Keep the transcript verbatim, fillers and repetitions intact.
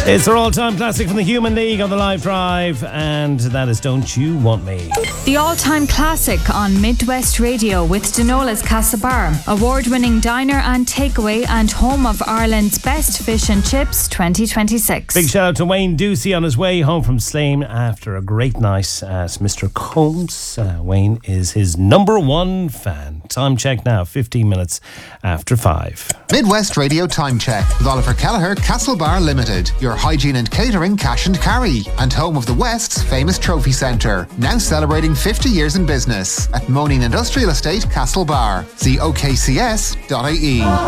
It's our all-time classic from the Human League on the Live Drive, and that is Don't You Want Me. The all-time classic on Midwest Radio with Denola's Castlebar, award-winning diner and takeaway and home of Ireland's best fish and chips twenty twenty-six. Big shout out to Wayne Ducey on his way home from Slane after a great night at Mister Combs. Uh, Wayne is his number one fan. Time check now, fifteen minutes after five. Midwest Radio Time Check with Oliver Kelleher, Castlebar Limited, your hygiene and catering cash and carry, and home of the West's famous trophy centre, now celebrating fifty years in business at Moaning Industrial Estate, Castlebar. See O K C S dot I E.